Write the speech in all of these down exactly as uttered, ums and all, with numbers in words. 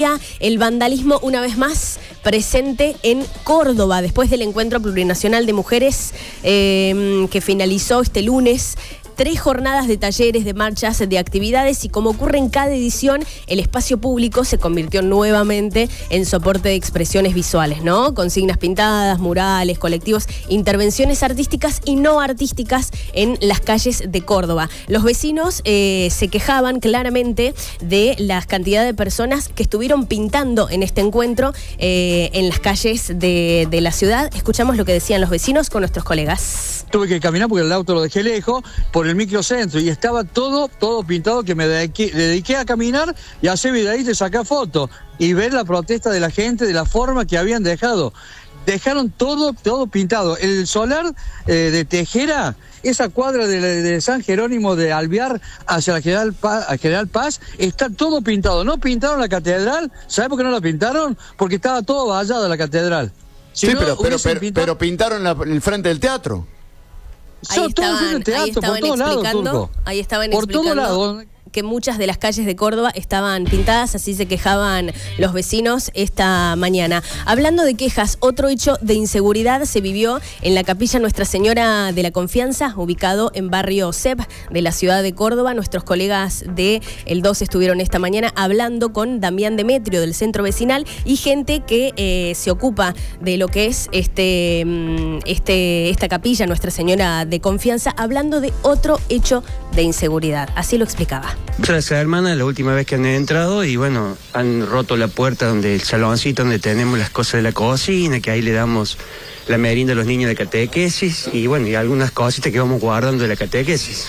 complica el vandalismo una vez más presente en Córdoba, después del Encuentro Plurinacional de Mujeres eh, que finalizó este lunes. Tres jornadas de talleres, de marchas, de actividades, y como ocurre en cada edición, el espacio público se convirtió nuevamente en soporte de expresiones visuales, ¿no? Consignas pintadas, murales, colectivos, intervenciones artísticas y no artísticas en las calles de Córdoba. Los vecinos eh, se quejaban claramente de la cantidad de personas que estuvieron pintando en este encuentro eh, en las calles de, de la ciudad. Escuchamos lo que decían los vecinos con nuestros colegas. Tuve que caminar porque el auto lo dejé lejos por el microcentro y estaba todo, todo pintado, que me dediqué, dediqué a caminar y a hacer videitos y sacar fotos y ver la protesta de la gente, de la forma que habían dejado. Dejaron todo, todo pintado. El solar eh, de Tejera, esa cuadra de, de San Jerónimo de Alvear hacia la General Paz, a General Paz, está todo pintado. No pintaron la catedral. ¿Sabe por qué no la pintaron? Porque estaba todo vallado la catedral. Si sí, no, pero, pero, pero, pintado... pero pintaron la, el frente del teatro. Ahí estaban, el teatro, ahí estaban por todos explicando, lados, ahí estaban por explicando todos lados. que muchas de las calles de Córdoba estaban pintadas, así se quejaban los vecinos esta mañana. Hablando de quejas, otro hecho de inseguridad se vivió en la Capilla Nuestra Señora de la Confianza, ubicado en barrio C E P de la ciudad de Córdoba. Nuestros colegas de El dos estuvieron esta mañana hablando con Damián Demetrio del centro vecinal y gente que eh, se ocupa de lo que es este, este, esta capilla Nuestra Señora de Confianza, hablando de otro hecho de inseguridad. Así lo explicaba. Las hermanas, la última vez que han entrado, y bueno, han roto la puerta donde el saloncito donde tenemos las cosas de la cocina, que ahí le damos la merienda a los niños de catequesis, y bueno, y algunas cositas que vamos guardando de la catequesis.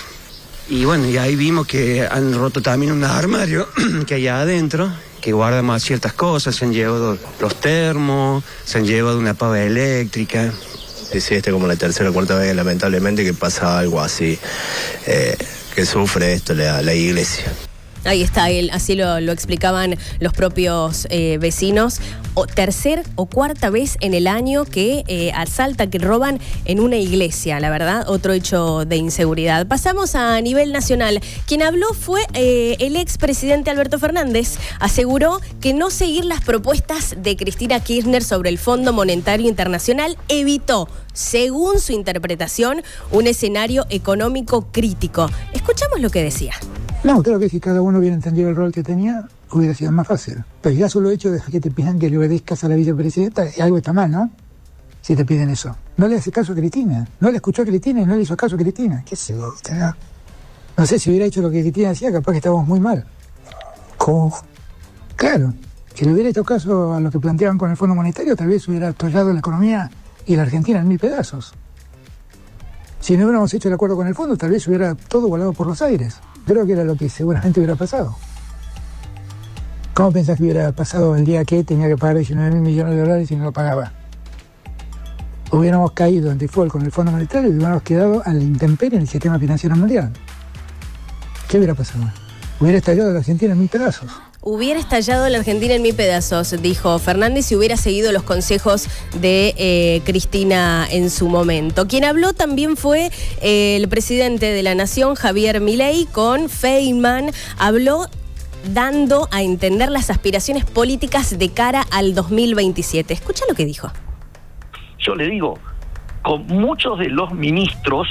Y bueno, y ahí vimos que han roto también un armario que hay adentro, que guarda más ciertas cosas. Se han llevado los termos, se han llevado una pava eléctrica. Sí, sí, este es como la tercera o cuarta vez, lamentablemente, que pasa algo así. Eh... que sufre esto la, la iglesia. Ahí está, él, así lo, lo explicaban los propios eh, vecinos. O tercer o cuarta vez en el año que eh, asaltan, que roban en una iglesia, la verdad, otro hecho de inseguridad. Pasamos a nivel nacional. Quien habló fue eh, el expresidente Alberto Fernández. Aseguró que no seguir las propuestas de Cristina Kirchner sobre el Fondo Monetario Internacional evitó, según su interpretación, un escenario económico crítico. Escuchamos lo que decía. No, creo que si cada uno hubiera entendido el rol que tenía, hubiera sido más fácil. Pero ya solo el hecho de que te pidan que le obedezcas a la vicepresidenta, algo está mal, ¿no? Si te piden eso. No le hace caso a Cristina. No le escuchó a Cristina y no le hizo caso a Cristina. ¿Qué sé yo? No sé si hubiera hecho lo que Cristina decía, capaz que estábamos muy mal. ¿Cómo? Claro. Si le hubiera hecho caso a lo que planteaban con el Fondo Monetario, tal vez hubiera atollado la economía y la Argentina en mil pedazos. Si no hubiéramos hecho el acuerdo con el fondo, tal vez hubiera todo volado por los aires. Creo que era lo que seguramente hubiera pasado. ¿Cómo pensás que hubiera pasado el día que tenía que pagar diecinueve mil millones de dólares y no lo pagaba? Hubiéramos caído en default con el Fondo Monetario y hubiéramos quedado a la intemperie en el sistema financiero mundial. ¿Qué hubiera pasado? Hubiera estallado la Argentina en mil pedazos. Hubiera estallado la Argentina en mil pedazos, dijo Fernández, si hubiera seguido los consejos de eh, Cristina en su momento. Quien habló también fue eh, el presidente de la Nación, Javier Milei, con Feynman. Habló dando a entender las aspiraciones políticas de cara al dos mil veintisiete. Escucha lo que dijo. Yo le digo, con muchos de los ministros,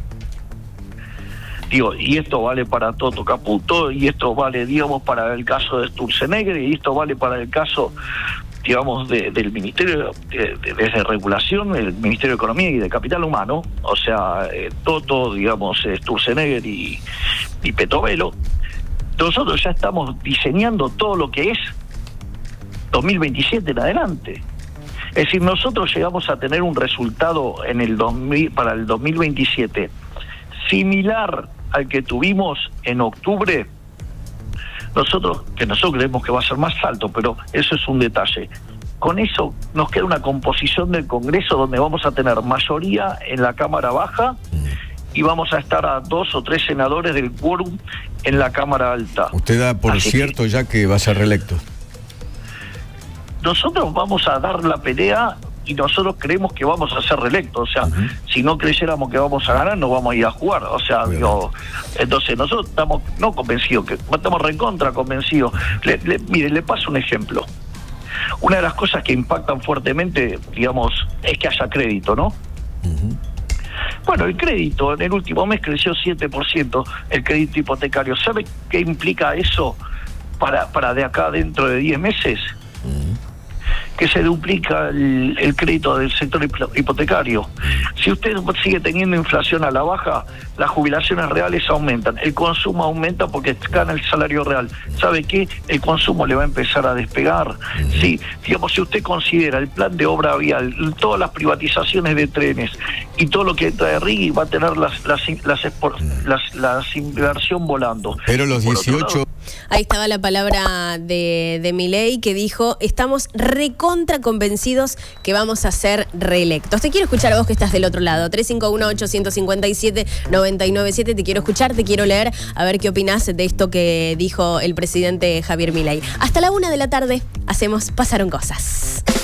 digo, y esto vale para Toto Caputo, y esto vale, digamos, para el caso de Sturzenegger, y esto vale para el caso, digamos, de, del Ministerio de, de, de Regulación, el Ministerio de Economía y de Capital Humano, o sea, eh, Toto, digamos, eh, Sturzenegger y, y Petovelo. Nosotros ya estamos diseñando todo lo que es dos mil veintisiete en adelante. Es decir, nosotros llegamos a tener un resultado en el dos mil, para el dos mil veintisiete similar al que tuvimos en octubre. Nosotros, que nosotros creemos que va a ser más alto, pero eso es un detalle. Con eso nos queda una composición del Congreso donde vamos a tener mayoría en la Cámara Baja y vamos a estar a dos o tres senadores del quórum en la Cámara Alta. Usted da por Así cierto que ya que va a ser reelecto. nosotros vamos a dar la pelea y nosotros creemos que vamos a ser reelectos. O sea, uh-huh. si no creyéramos que vamos a ganar, no vamos a ir a jugar. O sea, digo, entonces nosotros estamos no convencidos, que estamos recontra convencidos. Le, le, mire, le paso un ejemplo. Una de las cosas que impactan fuertemente, digamos, es que haya crédito, ¿no? Uh-huh. Bueno, el crédito en el último mes creció siete por ciento, el crédito hipotecario. ¿Sabe qué implica eso para, para de acá dentro de diez meses? Uh-huh. Que se duplica el, el crédito del sector hipotecario. Si usted sigue teniendo inflación a la baja, las jubilaciones reales aumentan, el consumo aumenta porque gana el salario real. ¿Sabe qué? El consumo le va a empezar a despegar. Sí, digamos, si usted considera el plan de obra vial, todas las privatizaciones de trenes y todo lo que entra de Rigui, va a tener las las las, las, las inversión volando. Pero los dieciocho... Ahí estaba la palabra de, de Milei, que dijo: estamos recontra convencidos que vamos a ser reelectos. Te quiero escuchar a vos que estás del otro lado. tres cinco uno, ocho cinco siete, nueve nueve siete. Te quiero escuchar, te quiero leer, a ver qué opinás de esto que dijo el presidente Javier Milei. Hasta la una de la tarde hacemos Pasaron Cosas.